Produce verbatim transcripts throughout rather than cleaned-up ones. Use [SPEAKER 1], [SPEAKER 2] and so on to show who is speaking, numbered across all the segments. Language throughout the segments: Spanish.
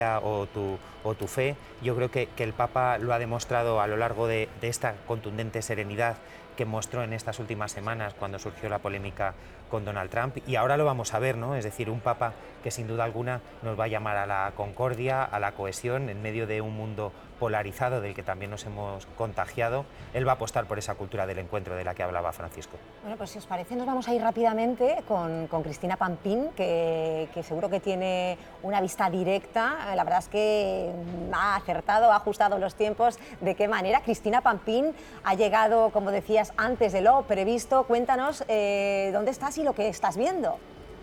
[SPEAKER 1] o tu, o tu fe. Yo creo que, que el Papa lo ha demostrado a lo largo de, de esta contundente serenidad que mostró en estas últimas semanas cuando surgió la polémica con Donald Trump, y ahora lo vamos a ver, ¿no? Es decir, un Papa que sin duda alguna nos va a llamar a la concordia, a la cohesión en medio de un mundo polarizado del que también nos hemos contagiado. Él va a apostar por esa cultura del encuentro de la que hablaba Francisco.
[SPEAKER 2] Bueno, pues si os parece nos vamos a ir rápidamente con, con Cristina Pampín, que, que seguro que tiene una vista directa. La verdad es que ha acertado, ha ajustado los tiempos. ¿De qué manera? Cristina Pampín ha llegado, como decías, antes de lo previsto. Cuéntanos eh, dónde estás y lo que estás viendo.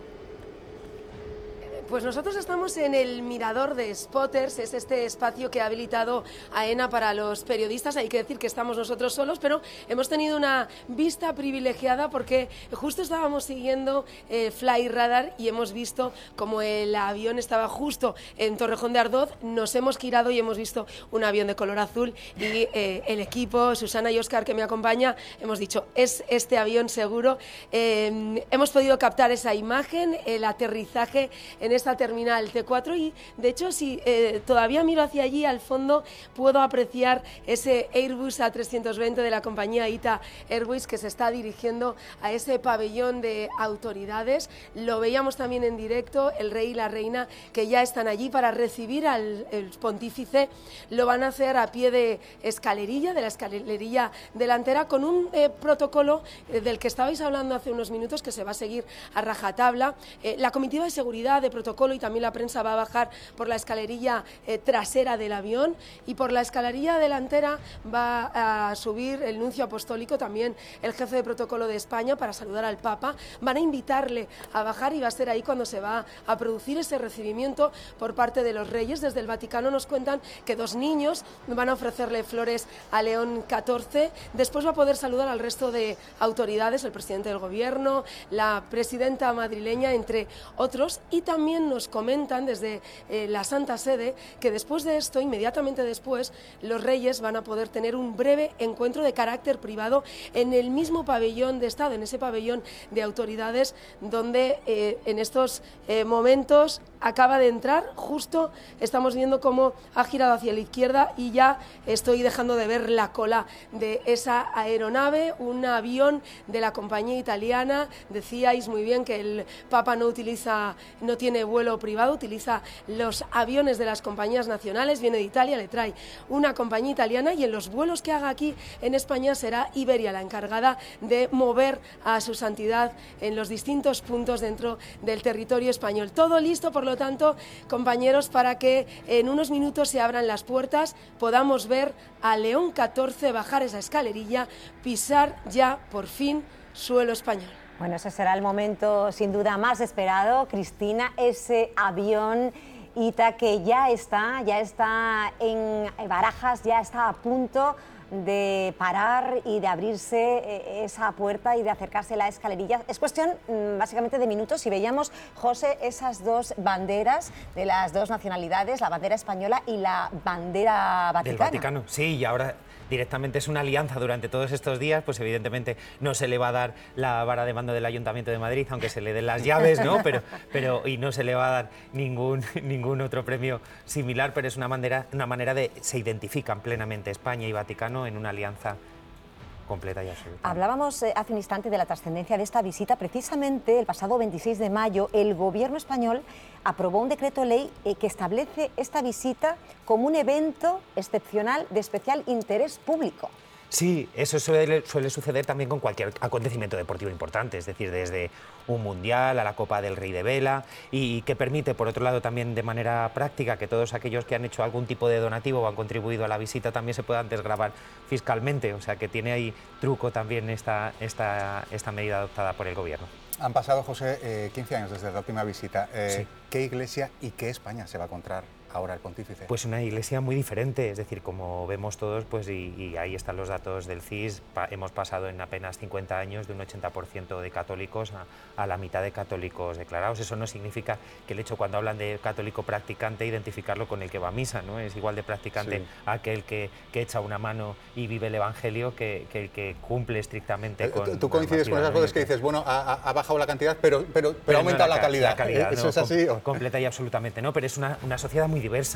[SPEAKER 3] Pues nosotros estamos en el Mirador de Spotters, es este espacio que ha habilitado AENA para los periodistas. Hay que decir que estamos nosotros solos, pero hemos tenido una vista privilegiada porque justo estábamos siguiendo eh, Fly Radar y hemos visto como el avión estaba justo en Torrejón de Ardoz. Nos hemos girado y hemos visto un avión de color azul y eh, el equipo, Susana y Óscar, que me acompaña, hemos dicho, es este avión seguro. Eh, hemos podido captar esa imagen, el aterrizaje en esta terminal T cuatro, y de hecho si eh, todavía miro hacia allí al fondo puedo apreciar ese Airbus A trescientos veinte de la compañía ITA Airways que se está dirigiendo a ese pabellón de autoridades. Lo veíamos también en directo, el rey y la reina que ya están allí para recibir al el pontífice. Lo van a hacer a pie de escalerilla, de la escalerilla delantera, con un eh, protocolo eh, del que estabais hablando hace unos minutos, que se va a seguir a rajatabla. Eh, la comitiva de seguridad de protocolo y también la prensa va a bajar por la escalerilla eh, trasera del avión, y por la escalerilla delantera va a subir el nuncio apostólico, también el jefe de protocolo de España, para saludar al Papa. Van a invitarle a bajar y va a ser ahí cuando se va a producir ese recibimiento por parte de los reyes. Desde el Vaticano nos cuentan que dos niños van a ofrecerle flores a León catorce. Después va a poder saludar al resto de autoridades, el presidente del gobierno, la presidenta madrileña, entre otros. Y también nos comentan desde eh, la Santa Sede que después de esto, inmediatamente después, los reyes van a poder tener un breve encuentro de carácter privado en el mismo pabellón de Estado, en ese pabellón de autoridades donde eh, en estos eh, momentos acaba de entrar. Justo estamos viendo cómo ha girado hacia la izquierda y ya estoy dejando de ver la cola de esa aeronave, un avión de la compañía italiana. Decíais muy bien que el Papa no utiliza, no tiene vuelo privado, utiliza los aviones de las compañías nacionales. Viene de Italia, le trae una compañía italiana, y en los vuelos que haga aquí en España será Iberia la encargada de mover a su santidad en los distintos puntos dentro del territorio español. Todo listo, por lo tanto, compañeros, para que en unos minutos se abran las puertas, podamos ver a León catorce bajar esa escalerilla, pisar ya por fin suelo español.
[SPEAKER 2] Bueno, ese será el momento sin duda más esperado, Cristina, ese avión ITA que ya está, ya está en Barajas, ya está a punto de parar y de abrirse esa puerta y de acercarse a la escalerilla. Es cuestión básicamente de minutos. Si veíamos, José, esas dos banderas de las dos nacionalidades, la bandera española y la bandera vaticana.
[SPEAKER 1] Del Vaticano, sí, y ahora directamente es una alianza durante todos estos días. Pues evidentemente no se le va a dar la vara de mando del Ayuntamiento de Madrid, aunque se le den las llaves, ¿no? Pero, pero, y no se le va a dar ningún, ningún otro premio similar, pero es una manera, una manera de... se identifican plenamente España y Vaticano en una alianza completa y absoluta.
[SPEAKER 2] Hablábamos eh, hace un instante de la trascendencia de esta visita. Precisamente el pasado veintiséis de mayo el gobierno español aprobó un decreto ley eh, que establece esta visita como un evento excepcional de especial interés público.
[SPEAKER 1] Sí, eso suele, suele suceder también con cualquier acontecimiento deportivo importante, es decir, desde un mundial a la Copa del Rey de Vela, y que permite, por otro lado, también de manera práctica que todos aquellos que han hecho algún tipo de donativo o han contribuido a la visita también se puedan desgravar fiscalmente, o sea que tiene ahí truco también esta, esta, esta medida adoptada por el gobierno.
[SPEAKER 4] Han pasado, José, eh, quince años desde la última visita. Eh,
[SPEAKER 1] sí.
[SPEAKER 4] ¿Qué iglesia y qué España se va a encontrar ahora el pontífice?
[SPEAKER 1] Pues una iglesia muy diferente, es decir, como vemos todos, pues y, y ahí están los datos del C I S, pa, hemos pasado en apenas cincuenta años de un ochenta por ciento de católicos a, a la mitad de católicos declarados. Eso no significa que el hecho, cuando hablan de católico practicante, identificarlo con el que va a misa, ¿no? Es igual de practicante sí. aquel que, que echa una mano y vive el Evangelio que, que el que cumple estrictamente
[SPEAKER 4] eh,
[SPEAKER 1] con...
[SPEAKER 4] ¿Tú coincides con esas cosas que dices, bueno, ha, ha bajado la cantidad, pero, pero, pero, pero ha aumentado no la, la calidad?
[SPEAKER 1] La calidad,
[SPEAKER 4] ¿Eso
[SPEAKER 1] no,
[SPEAKER 4] es así?
[SPEAKER 1] Com completa y absolutamente no, pero es una, una sociedad muy diversa.